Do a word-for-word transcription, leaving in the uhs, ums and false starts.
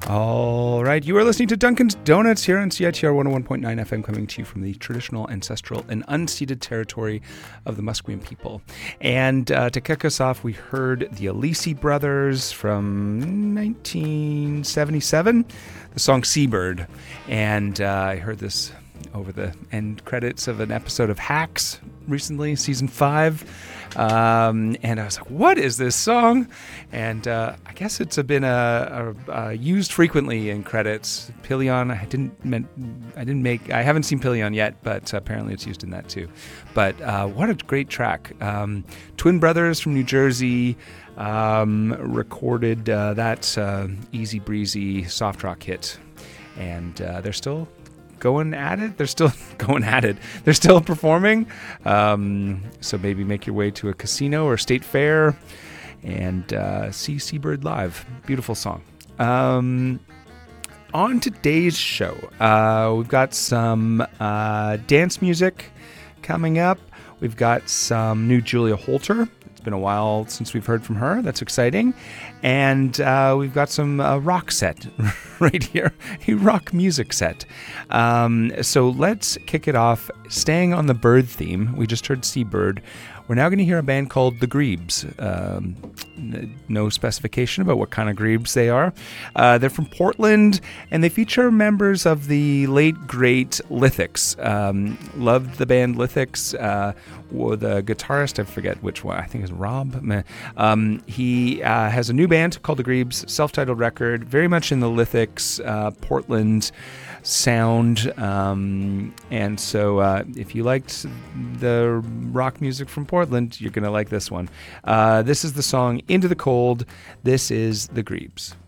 All right, you are listening to Dunkin's Donuts here on C I T R one oh one point nine F M, coming to you from the traditional, ancestral, and unceded territory of the Musqueam people. And uh, to kick us off, we heard the Alisi Brothers from nineteen seventy-seven, the song Seabird. And uh, I heard this over the end credits of an episode of Hacks recently, season five. Um, and I was like, what is this song? And uh, I guess it's been uh, uh, uh, used frequently in credits. Pilion, I didn't meant, I didn't make, I haven't seen Pilion yet, but apparently it's used in that too. But uh, what a great track. Um, Twin Brothers from New Jersey um, recorded uh, that uh, easy breezy soft rock hit. And uh, they're still going at it. They're still going at it. They're still performing. Um, so maybe make your way to a casino or state fair and uh, see Seabird live. Beautiful song. Um, on today's show, uh, we've got some uh, dance music coming up. We've got some new Julia Holter. It's been a while since we've heard from her. That's exciting. And uh, we've got some uh, rock set right here, a rock music set. Um, so let's kick it off. Staying on the bird theme, we just heard Seabird. We're now going to hear a band called The Grebes. Um, no specification about what kind of Grebes they are. Uh, they're from Portland, and they feature members of the late, great Lithics. Um, loved the band Lithics. Uh, the guitarist, I forget which one, I think it's Rob. Um, he uh, has a new band called The Grebes, self-titled record, very much in the Lithics, uh, Portland sound. Um, and so uh, if you liked the rock music from Portland, you're going to like this one. Uh, this is the song Into the Cold. This is The Grebes.